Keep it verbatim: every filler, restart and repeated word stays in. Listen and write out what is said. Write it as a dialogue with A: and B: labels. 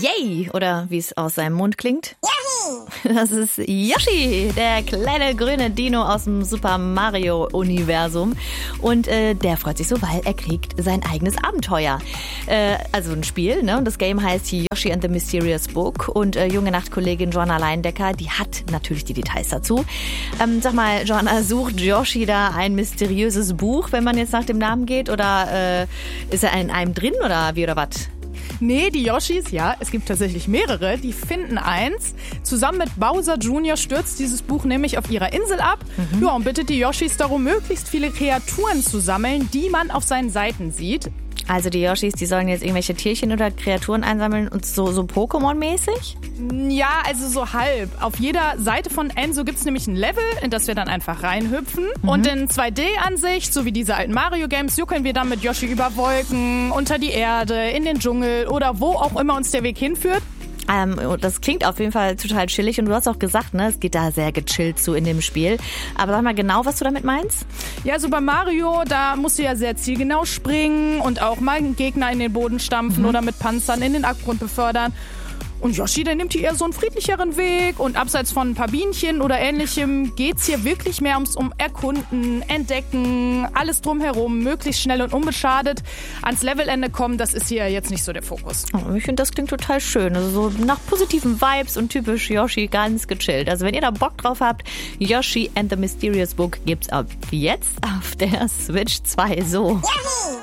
A: Yay! Oder wie es aus seinem Mund klingt. Yoshi! Das ist Yoshi, der kleine grüne Dino aus dem Super Mario-Universum. Und äh, der freut sich so, weil er kriegt sein eigenes Abenteuer. Äh, also ein Spiel, ne? Und das Game heißt Yoshi and the Mysterious Book. Und äh, junge Nachtkollegin Joanna Leindecker, die hat natürlich die Details dazu. Ähm, sag mal, Joanna, sucht Yoshi da ein mysteriöses Buch, wenn man jetzt nach dem Namen geht? Oder äh, ist er in einem drin oder wie oder was?
B: Nee, die Yoshis, ja, es gibt tatsächlich mehrere, die finden eins. Zusammen mit Bowser Junior stürzt dieses Buch nämlich auf ihrer Insel ab. Mhm. Ja, und bittet die Yoshis darum, möglichst viele Kreaturen zu sammeln, die man auf seinen Seiten sieht.
A: Also die Yoshis, die sollen jetzt irgendwelche Tierchen oder Kreaturen einsammeln und so, so Pokémon-mäßig?
B: Ja, also so halb. Auf jeder Seite von Enso gibt's nämlich ein Level, in das wir dann einfach reinhüpfen. Mhm. Und in zwei D-Ansicht, so wie diese alten Mario-Games, juckeln wir dann mit Yoshi über Wolken, unter die Erde, in den Dschungel oder wo auch immer uns der Weg hinführt.
A: Ähm, das klingt auf jeden Fall total chillig und du hast auch gesagt, ne, es geht da sehr gechillt zu in dem Spiel. Aber sag mal genau, was du damit meinst?
B: Ja, so bei Mario, da musst du ja sehr zielgenau springen und auch mal einen Gegner in den Boden stampfen mhm. oder mit Panzern in den Abgrund befördern. Und Yoshi, der nimmt hier eher so einen friedlicheren Weg und abseits von ein paar Bienchen oder ähnlichem geht's hier wirklich mehr ums um Erkunden, Entdecken, alles drumherum, möglichst schnell und unbeschadet ans Levelende kommen, das ist hier jetzt nicht so der Fokus.
A: Oh, ich finde, das klingt total schön. Also so nach positiven Vibes und typisch Yoshi, ganz gechillt. Also wenn ihr da Bock drauf habt, Yoshi and the Mysterious Book gibt's ab jetzt auf der Switch zwei so.
C: Yoshi!